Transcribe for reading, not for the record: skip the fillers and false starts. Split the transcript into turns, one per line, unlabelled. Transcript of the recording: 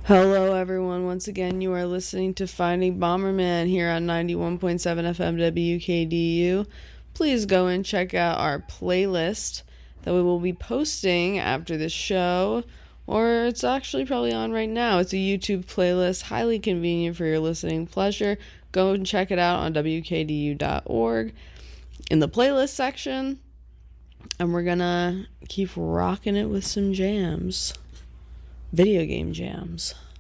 Hello, everyone. Once again, you are listening to Finding Bomberman here on 91.7 FM WKDU. Please go and check out our playlist that we will be posting after this show, or it's actually probably on right now. It's a YouTube playlist, highly convenient for your listening pleasure. Go and check it out on WKDU.org in the playlist section, and we're gonna keep rocking it with some jams. Video game jams.